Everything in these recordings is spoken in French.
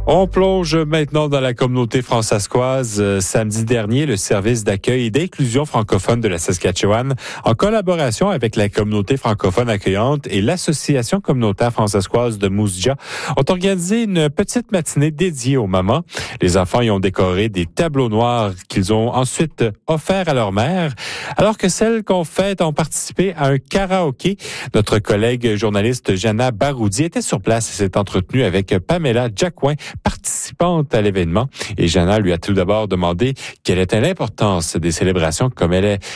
On plonge maintenant dans la communauté françaiscoise. Samedi dernier, le service d'accueil et d'inclusion francophone de la Saskatchewan, en collaboration avec la communauté francophone accueillante et l'association communautaire françaiscoise de Moose Jaw, ont organisé une petite matinée dédiée aux mamans. Les enfants y ont décoré des tableaux noirs qu'ils ont ensuite offerts à leur mère, alors que celles qu'on fête ont participé à un karaoké. Notre collègue journaliste Jana Baroudi était sur place et s'est entretenue avec Pamela Jacquin, participante à l'événement. Et Jana lui a tout d'abord demandé quelle était l'importance des célébrations comme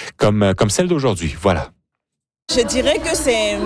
celle d'aujourd'hui. Voilà. Je dirais que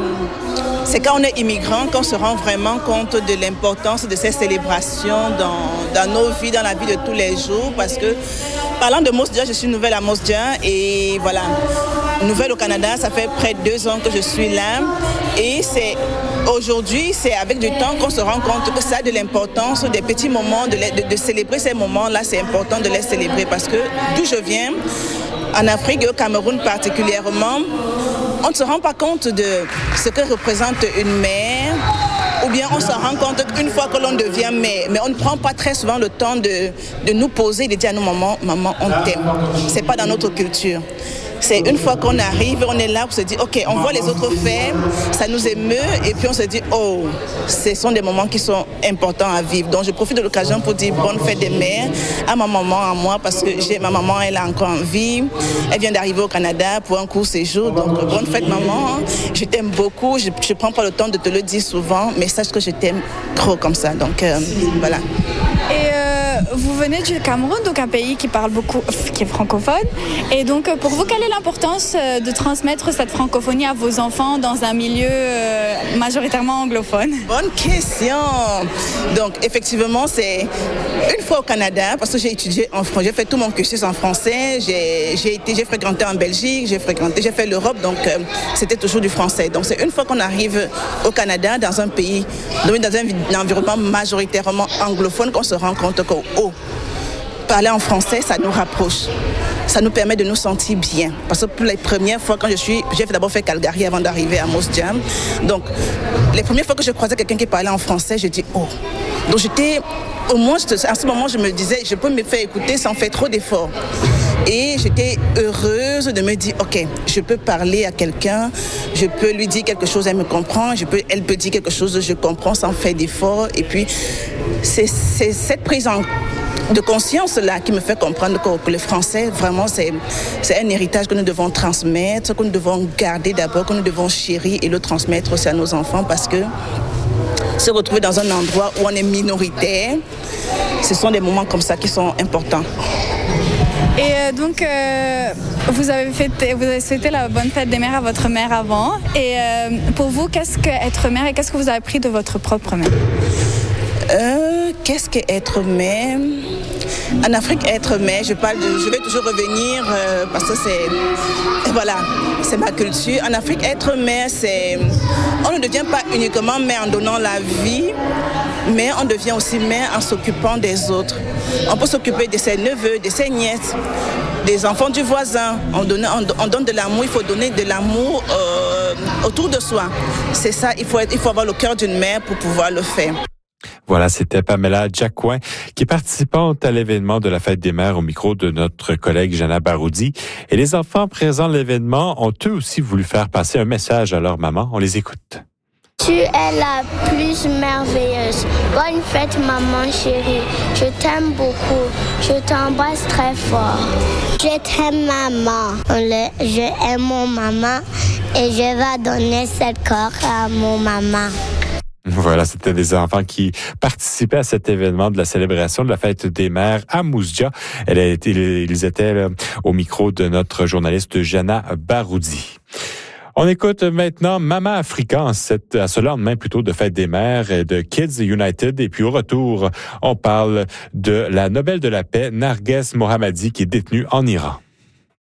c'est quand on est immigrant qu'on se rend vraiment compte de l'importance de ces célébrations dans nos vies, dans la vie de tous les jours. Parce que, parlant de Moose Jaw, je suis nouvelle à Moose Jaw et voilà, nouvelle au Canada, ça fait près de 2 ans que je suis là. Et aujourd'hui, c'est avec du temps qu'on se rend compte que ça a de l'importance, des petits moments, de célébrer ces moments-là, c'est important de les célébrer parce que d'où je viens, en Afrique et au Cameroun particulièrement, on ne se rend pas compte de ce que représente une mère, ou bien on se rend compte qu'une fois que l'on devient mère, mais on ne prend pas très souvent le temps de nous poser et de dire à nos mamans, maman, on t'aime. C'est pas dans notre culture. C'est une fois qu'on arrive, on est là pour se dire, ok, on voit les autres faire, ça nous émeut, et puis on se dit, oh, ce sont des moments qui sont importants à vivre. Donc je profite de l'occasion pour dire bonne fête des mères à ma maman, à moi, parce que ma maman, elle est encore en vie, elle vient d'arriver au Canada pour un court séjour, donc bonne fête maman, je t'aime beaucoup, je ne prends pas le temps de te le dire souvent, mais sache que je t'aime trop comme ça, donc voilà. Et vous venez du Cameroun, donc un pays qui parle beaucoup, qui est francophone. Et donc, pour vous, quelle est l'importance de transmettre cette francophonie à vos enfants dans un milieu majoritairement anglophone? Bonne question. Donc, effectivement, c'est une fois au Canada, parce que j'ai étudié en français, j'ai fait tout mon cursus en français, j'ai fréquenté en Belgique, j'ai fait l'Europe, donc c'était toujours du français. Donc, c'est une fois qu'on arrive au Canada, dans un pays, dans un environnement majoritairement anglophone, qu'on se rend compte que parler en français, ça nous rapproche. Ça nous permet de nous sentir bien. Parce que pour les premières fois, j'ai d'abord fait Calgary avant d'arriver à Moose Jaw. Donc, les premières fois que je croisais quelqu'un qui parlait en français, je dis oh. Donc au moins, à ce moment, je me disais, je peux me faire écouter sans faire trop d'efforts. Et j'étais heureuse de me dire, ok, je peux parler à quelqu'un, je peux lui dire quelque chose, elle me comprend, elle peut dire quelque chose, je comprends sans faire d'efforts. Et puis, c'est cette prise de conscience-là qui me fait comprendre que le français, vraiment, c'est un héritage que nous devons transmettre, que nous devons garder d'abord, que nous devons chérir et le transmettre aussi à nos enfants parce que se retrouver dans un endroit où on est minoritaire, ce sont des moments comme ça qui sont importants. Et donc, vous avez souhaité la bonne fête des mères à votre mère avant. Et pour vous, qu'est-ce qu'être mère et qu'est-ce que vous avez appris de votre propre mère? Qu'est-ce qu'être mère? En Afrique, être mère, je vais toujours revenir parce que c'est ma culture. En Afrique, être mère, on ne devient pas uniquement mère en donnant la vie, mais on devient aussi mère en s'occupant des autres. On peut s'occuper de ses neveux, de ses nièces, des enfants du voisin. On donne de l'amour, il faut donner de l'amour autour de soi. C'est ça, il faut avoir le cœur d'une mère pour pouvoir le faire. Voilà, c'était Pamela Jacquin, qui est participante à l'événement de la Fête des mères au micro de notre collègue Jana Baroudi. Et les enfants présents à l'événement ont eux aussi voulu faire passer un message à leur maman. On les écoute. Tu es la plus merveilleuse. Bonne fête, maman chérie. Je t'aime beaucoup. Je t'embrasse très fort. Je t'aime, maman. Je aime mon maman et je vais donner cette corps à mon maman. Voilà, c'était des enfants qui participaient à cet événement de la célébration de la fête des mères à Moose Jaw. Ils étaient là, au micro de notre journaliste Jana Baroudi. On écoute maintenant Maman Africa, à ce lendemain plutôt de fête des mères et de Kids United. Et puis au retour, on parle de la Nobel de la paix, Narges Mohammadi, qui est détenue en Iran.